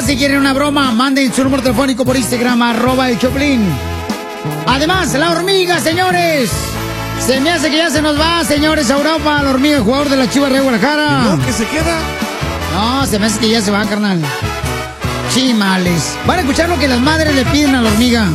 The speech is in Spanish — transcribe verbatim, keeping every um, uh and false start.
si quieren una broma, manden su número telefónico por Instagram, arroba el Choplin. Además, la hormiga, señores. Se me hace que ya se nos va, señores, a Europa, la hormiga, jugador de la Chivas de Guadalajara. ¿No? ¿Que se queda? No, se me hace que ya se va, carnal. Chimales. Van a escuchar lo que las madres le piden a la hormiga.